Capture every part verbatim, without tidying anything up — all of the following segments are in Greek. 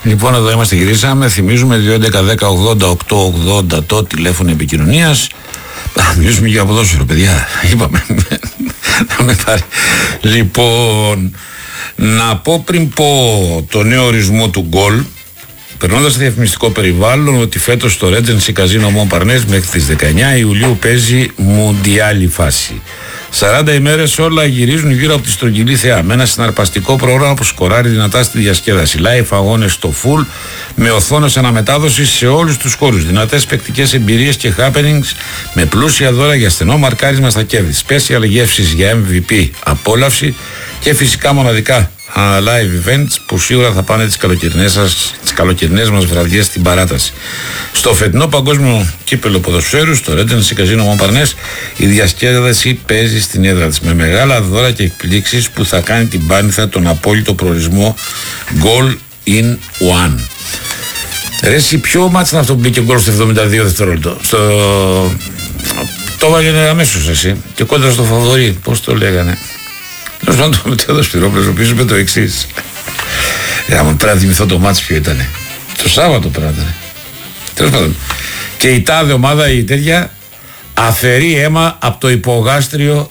Λοιπόν, εδώ είμαστε, γυρίσαμε. Θυμίζουμε δύο έντεκα δέκα ογδόντα οκτώ ογδόντα το τηλέφωνο επικοινωνίας. Μιλήσουμε για ποδόσφαιρο, παιδιά. Είπαμε. Να με πάρει. Λοιπόν, να πω πριν πω το νέο ορισμό του γκολ, περνώντας το διαφημιστικό περιβάλλον, ότι φέτος στο Regency Casino Montparnasse μέχρι τις δεκαεννιά Ιουλίου παίζει μουντιάλη φάση. σαράντα ημέρες όλα γυρίζουν γύρω από τη στρογγυλή θεά. Με ένα συναρπαστικό πρόγραμμα που σκοράρει δυνατά στη διασκέδαση. Live αγώνες στο full, με οθόνες αναμετάδοση σε όλους τους χώρους. Δυνατές παικτικές εμπειρίες και happenings, με πλούσια δώρα για στενό μαρκάρισμα στα κέρδη. Special γεύσεις για εμ βι πι απόλαυση και φυσικά μοναδικά live events που σίγουρα θα πάνε τις καλοκαιρινές, σας, τις καλοκαιρινές μας βραδιές στην παράταση. Στο φετινό παγκόσμιο κύπελο ποδοσφαίρου, στο Regency Casino Montparnasse, η διασκέδαση παίζει στην έδρα της με μεγάλα δώρα και εκπλήξεις που θα κάνει την Πάνηθα τον απόλυτο προορισμό Goal in One. Ρε εσύ, ποιο μάτς είναι αυτό που μπήκε γκολ στο εβδομήντα δύο δευτερόλεπτο? Στο... Το βάλει αμέσως εσύ και κόντρα στο φαβορί, πώς το λέγανε? Τέλος πάντων, το μετέδωσε Σπυρόπλος, ο οποίος είπε το εξής. Για μου πρέπει να θυμηθώ το μάτς ποιο ήτανε. Το Σάββατο πρέπει να ήταν. Τέλος πάντων. Και η τάδε ομάδα, η τέτοια, αφαιρεί αίμα από το υπογάστριο.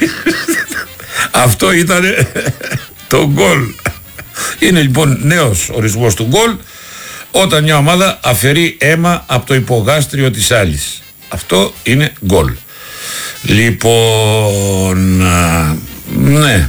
Αυτό ήτανε το γκολ. Είναι λοιπόν νέος ορισμός του γκολ, όταν μια ομάδα αφαιρεί αίμα από το υπογάστριο της άλλης. Αυτό είναι γκολ. Λοιπόν, ναι.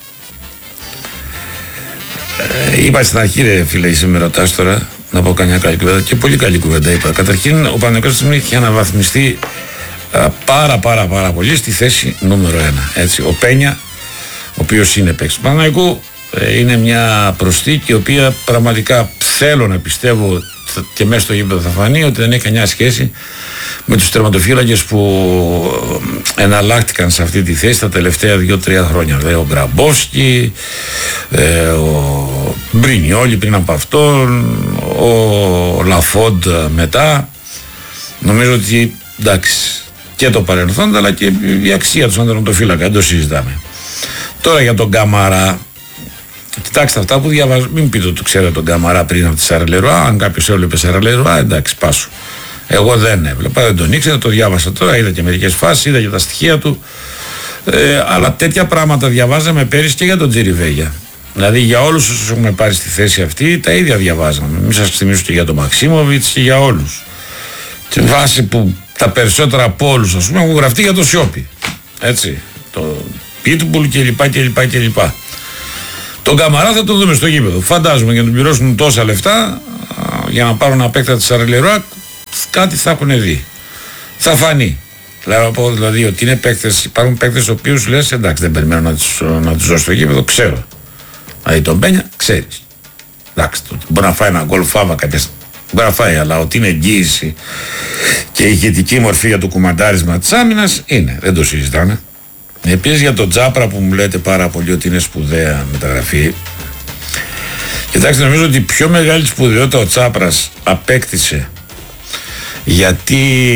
Ε, είπα στην αρχή, ρε φίλε, είσαι με ρωτάς τώρα να πω καμιά καλή κουβέντα, και πολύ καλή κουβέντα είπα. Καταρχήν, ο Παναθηναϊκός έχει αναβαθμιστεί α, πάρα πάρα πάρα πολύ στη θέση νούμερο ένα. Έτσι, ο Πένια, ο οποίος είναι παίκτης του Παναθηναϊκού, ε, είναι μια προσθήκη η οποία πραγματικά θέλω να πιστεύω και μέσα στο γήπεδο θα φανεί ότι δεν έχει καμιά σχέση με τους τερματοφύλακες που εναλλάχτηκαν σε αυτή τη θέση τα τελευταία δύο τρία χρόνια. Δηλαδή ο Γκραμπόσκι, ε, ο Μπρινιόλι πριν από αυτόν, ο Λαφόντ μετά. Νομίζω ότι εντάξει, και το παρελθόν αλλά και η αξία του σαν τερματοφύλακα, δεν το συζητάμε. Τώρα για τον Καμαρά, κοιτάξτε αυτά που διαβάζω, μην πείτε ότι ξέρετε τον Καμαρά πριν από τη Σαρλερουά. Αν κάποιος έβλεπε Σαρλερουά, εντάξει, πάσου. Εγώ δεν έβλεπα, δεν τον ήξερα, το διάβασα τώρα, είδα και μερικές φάσεις, είδα και τα στοιχεία του. Ε, αλλά τέτοια πράγματα διαβάζαμε πέρυσι και για τον Τζιριβέγια. Δηλαδή για όλους όσους έχουμε πάρει στη θέση αυτή, τα ίδια διαβάζαμε. Μην σας θυμίσω και για τον Μαξίμοβιτς και για όλους. Και βάση που τα περισσότερα από όλους, ας πούμε, έχουν γραφτεί για το Σιόπι. Έτσι. Το Πίτμπουλ κλπ. κλπ, κλπ. Τον Καμαρά θα τον δούμε στο γήπεδο. Φαντάζομαι για να τον πληρώσουν τόσα λεφτά για να πάρουν απέκτατη τη Σαρλερουά, κάτι θα έχουν δει. Θα φανεί. Λέω να πω δηλαδή ότι είναι παίκτες, υπάρχουν παίκτες ο οποίους λες εντάξει, δεν περιμένω να τους, να τους δώσω στο γήπεδο, ξέρω. Δηλαδή τον Μπένια ξέρεις. Εντάξει, μπορεί να φάει ένα γκολ φάβα κάποια στιγμή. Μπορεί να φάει, αλλά ότι είναι εγγύηση και ηγετική μορφή για το κουμαντάρισμα της άμυνας είναι. Δεν το συζητάμε. Επίσης για τον Τζάπρα που μου λέτε πάρα πολύ ότι είναι σπουδαία μεταγραφή. Κοιτάξτε, νομίζω ότι η πιο μεγάλη σπουδαιότητα ο Τσάπρας απέκτησε γιατί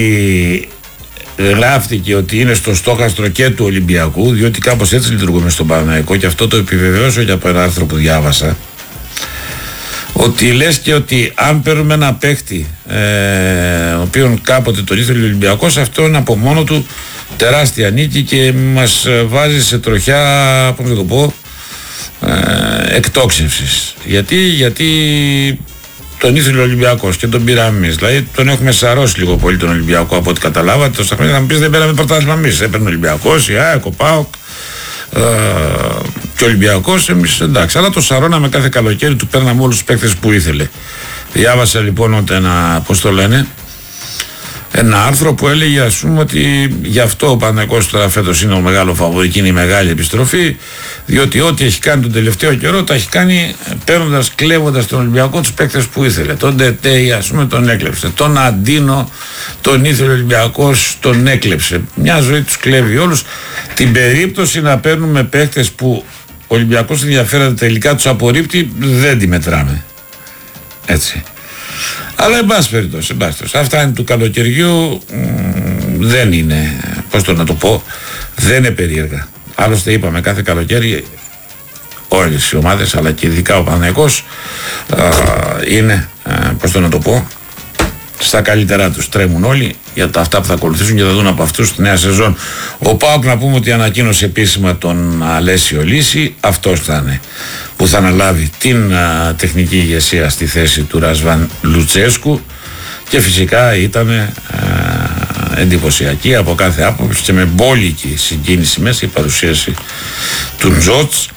γράφτηκε ότι είναι στο στόχαστρο και του Ολυμπιακού, διότι κάπως έτσι λειτουργούμε στον Παναθηναϊκό και αυτό το επιβεβαιώσω και από ένα άρθρο που διάβασα, ότι λες και ότι αν παίρνουμε ένα παίκτη ε, ο οποίον κάποτε τον ήθελε ο Ολυμπιακός, αυτό είναι από μόνο του τεράστια νίκη και μας βάζει σε τροχιά, πώς να το πω, ε, εκτόξευσης. Γιατί, γιατί τον ήθελε ο Ολυμπιακός και τον πήραμε εμείς. Δηλαδή τον έχουμε σαρώσει λίγο πολύ τον Ολυμπιακό από ό,τι καταλάβατε. Τόσα χρόνια θα μου πεις δεν πέραμε πρωτάθλημα εμείς. Έπαιρνε ο Ολυμπιακός, η ΑΕΚ, ο ΠΑΟΚ ε, και ο Ολυμπιακός, εμείς εντάξει. Αλλά το σαρώναμε κάθε καλοκαίρι, του παίρναμε όλους τους παίκτες που ήθελε. Διάβασα λοιπόν ότι ένα, πώς το λένε, ένα άρθρο που έλεγε ας πούμε ότι γι' αυτό ο Παναθηναϊκός τώρα φέτος είναι ο μεγάλο φαβορί και είναι η μεγάλη επιστροφή, διότι ό,τι έχει κάνει τον τελευταίο καιρό τα έχει κάνει παίρνοντας, κλέβοντας τον Ολυμπιακό τους παίκτες που ήθελε. Τον Ντετέι ας πούμε τον έκλεψε, τον Αντίνο τον ήθελε ο Ολυμπιακός, τον έκλεψε. Μια ζωή τους κλέβει όλους. Την περίπτωση να παίρνουμε παίκτες που ο Ολυμπιακός ενδιαφέρεται τελικά τους απορρίπτει, δεν τη μετράμε. Έτσι. Αλλά εν πάση περιπτώσει, εν πάση περιπτώσει, αυτά είναι του καλοκαιριού, μ, δεν είναι, πώς το να το πω, δεν είναι περίεργα. Άλλωστε είπαμε κάθε καλοκαίρι όλες οι ομάδες, αλλά και ειδικά ο Παναθηναϊκός είναι, πώς το να το πω, στα καλύτερά τους. Τρέμουν όλοι για τα αυτά που θα ακολουθήσουν και θα δουν από αυτούς τη νέα σεζόν. Ο ΠΑΟΚ, να πούμε ότι ανακοίνωσε επίσημα τον Αλέσιο Λύση. Αυτός θα είναι που θα αναλάβει την α, τεχνική ηγεσία στη θέση του Ρασβάν Λουτσέσκου, και φυσικά ήταν α, εντυπωσιακή από κάθε άποψη και με μπόλικη συγκίνηση μέσα η παρουσίαση του Τζότς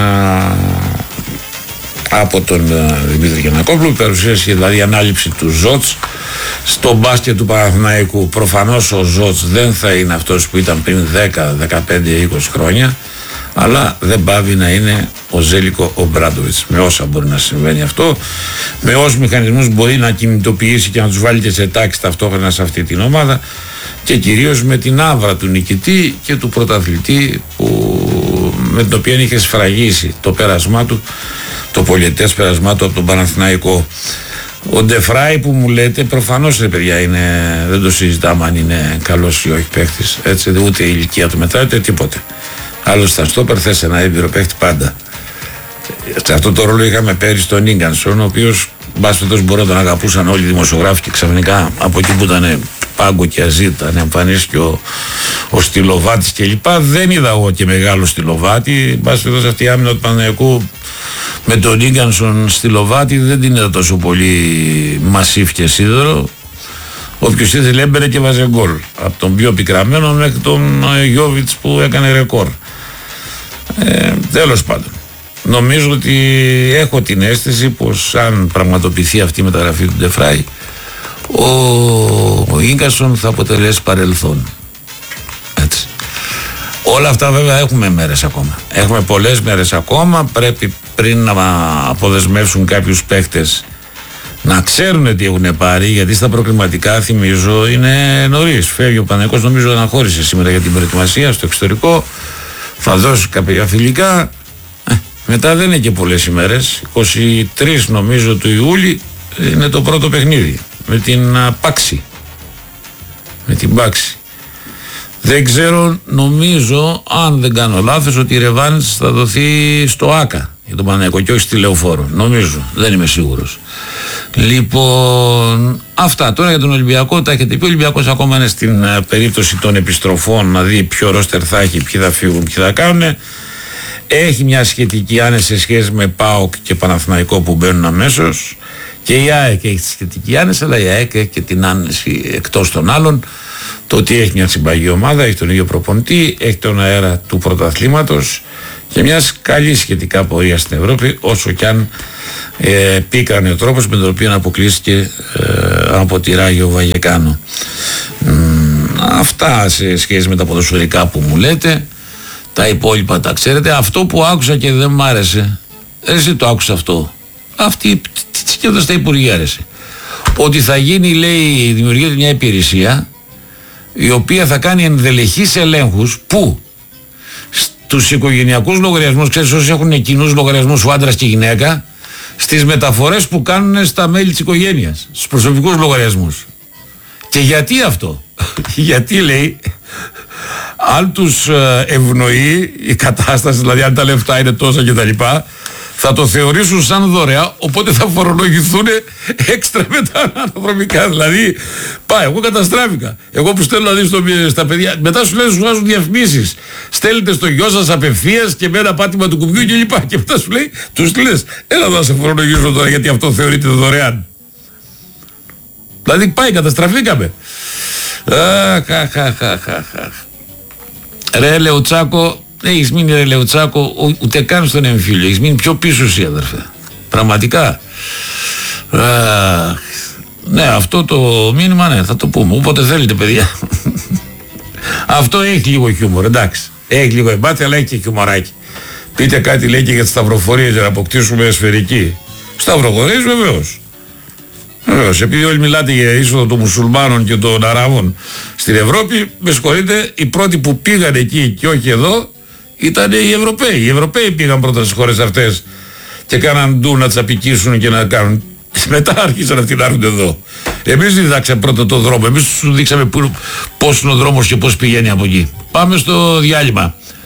από τον Δημήτρη Γιαννακόπουλου, η παρουσίαση, δηλαδή η ανάληψη του Ζότς στο μπάσκετ του Παναθηναϊκού. Προφανώς ο Ζότς δεν θα είναι αυτός που ήταν πριν δέκα, δεκαπέντε, είκοσι χρόνια, αλλά δεν πάβει να είναι ο Ζέλικο Ομπράντοβιτς, με όσα μπορεί να συμβαίνει αυτό, με όσους μηχανισμούς μπορεί να κινητοποιήσει και να τους βάλει και σε τάξη ταυτόχρονα σε αυτή την ομάδα, και κυρίως με την άβρα του νικητή και του πρωταθλητή που, με την οποία είχε σφραγίσει το πέρασμά του, το πολιετές πέρασμά του από τον Παναθηναϊκό. Ο Ντεφράι που μου λέτε, προφανώς ρε παιδιά είναι, δεν το συζητάμε αν είναι καλός ή όχι παίχτης, έτσι, ούτε η ηλικία του μετράει ούτε τίποτε. Άλλος στα στόπερ θες ένα έμπειρο παίχτη πάντα. Σε αυτό το ρόλο είχαμε πέρυσι τον Ίγκανσον, ο οποίος μπάσπετος μπορεί να τον αγαπούσαν όλοι οι δημοσιογράφοι, και ξαφνικά από εκεί που ήταν πάγκο και αζήτα εμφανίστηκε ο, ο Στυλοβάτης κλπ. Δεν είδα εγώ και μεγάλο Στυλοβάτη. Μπάσπετος αυτή η άμυνα του Παναθηναϊκού με τον Ίγκανσον Στυλοβάτη δεν την είδα τόσο πολύ μασίφ και σίδερο. Όποιος ήθελε έμπαινε και βάζε γκολ. Από τον πιο πικραμένο μέχρι τον Γιώβιτς που έκανε ρεκόρ. Ε, τέλος πάντων. Νομίζω ότι έχω την αίσθηση πως αν πραγματοποιηθεί αυτή η μεταγραφή του Ντεφράι, ο, ο Ίγκανσον θα αποτελέσει παρελθόν. Έτσι. Όλα αυτά βέβαια έχουμε μέρες ακόμα. Έχουμε πολλές μέρες ακόμα. Πρέπει πριν να αποδεσμεύσουν κάποιους παίχτες να ξέρουν τι έχουν πάρει, γιατί στα προκριματικά, θυμίζω, είναι νωρίς. Φεύγει ο Παναθηναϊκός, νομίζω αναχώρησε σήμερα για την προετοιμασία στο εξωτερικό. Θα δώσει κάποια φιλικά. Ε, μετά δεν είναι και πολλές ημέρες. είκοσι τρεις νομίζω του Ιούλη είναι το πρώτο παιχνίδι με την α, Πάξη. Με την Πάξη. Δεν ξέρω, νομίζω, αν δεν κάνω λάθος, ότι η ρεβάνς θα δοθεί στο ΆΚΑ για τον Παναθηναϊκό και όχι στη Λεωφόρο. Νομίζω, δεν είμαι σίγουρος. Λοιπόν, αυτά τώρα για τον Ολυμπιακό. Τα έχετε πει. Ο Ολυμπιακός ακόμα είναι στην uh, περίπτωση των επιστροφών, να δει ποιο ρόστερ θα έχει, ποιοι θα φύγουν, ποιοι θα κάνουν. Έχει μια σχετική άνεση σε σχέση με ΠΑΟΚ και Παναθηναϊκό που μπαίνουν αμέσως. Και η ΑΕΚ έχει τη σχετική άνεση, αλλά η ΑΕΚ έχει και την άνεση εκτός των άλλων. Το ότι έχει μια συμπαγή ομάδα, έχει τον ίδιο προπονητή, έχει τον αέρα του πρωταθλήματος και μια καλή σχετικά πορεία στην Ευρώπη, όσο κι αν ε, πίκρανε ο τρόπος με τον οποίο αποκλείστηκε ε, από τη Ράγιο Βαγεκάνο. Ε, αυτά σε σχέση με τα ποδοσφαιρικά που μου λέτε. Τα υπόλοιπα τα ξέρετε. Αυτό που άκουσα και δεν μ' άρεσε, εσύ το άκουσα αυτό, αυτή τι σκέφτεται στα Υπουργεία, άρεσε, ότι θα γίνει, λέει, δημιουργείται μια υπηρεσία η οποία θα κάνει ενδελεχείς ελέγχους που στους οικογενειακούς λογαριασμούς, ξέρεις, όσοι έχουν κοινούς λογαριασμούς, ο άντρας και η γυναίκα, στις μεταφορές που κάνουν στα μέλη της οικογένειας, στους προσωπικούς λογαριασμούς. Και γιατί αυτό? Γιατί, λέει, αν τους ευνοεί η κατάσταση, δηλαδή αν τα λεφτά είναι τόσα κτλ., θα το θεωρήσουν σαν δωρεά, οπότε θα φορολογηθούν έξτρα με τα αναδρομικά. Δηλαδή, πάει, εγώ καταστράφηκα. Εγώ που στέλνω να δεις στο, στα παιδιά, μετά σου λένε, σου βάζουν διαφημίσεις. Στέλνετε στο γιο σας απευθείας και με ένα πάτημα του κουμπιού και λοιπά. Και μετά σου λέει, τους λες, έλα να σε φορολογήσω τώρα, γιατί αυτό θεωρείται δωρεάν. Δηλαδή, πάει, καταστραφήκαμε. Αχ, αχ, αχ, αχ, αχ. Ρε Λεουτσάκο, έχεις μείνει, ρε Λεουτσάκο, ούτε καν στον εμφύλιο. Έχεις μείνει πιο πίσω εσύ, αδερφέ. Πραγματικά. Α, ναι, αυτό το μήνυμα, ναι, θα το πούμε. Όποτε θέλετε, παιδιά. Αυτό έχει λίγο χιούμορ, εντάξει. Έχει λίγο εμπάθεια, αλλά έχει και χιουμοράκι. Πείτε κάτι, λέει, και για τις σταυροφορίες για να αποκτήσουμε σφαιρική. Σταυροφορίες, βεβαίως. Βεβαίως, επειδή όλοι μιλάτε για είσοδο των μουσουλμάνων και των Αράβων στην Ευρώπη, με συγχωρείτε, οι πρώτοι που πήγαν εκεί και όχι εδώ ήταν οι Ευρωπαίοι. Οι Ευρωπαίοι πήγαν πρώτα στις χώρες αυτές και κάναν ντου να τις απικήσουν και να κάνουν. Μετά άρχισαν αυτοί να έρχονται εδώ. Εμείς διδάξαμε πρώτα το δρόμο. Εμείς τους δείξαμε πώς είναι ο δρόμος και πώς πηγαίνει από εκεί. Πάμε στο διάλειμμα.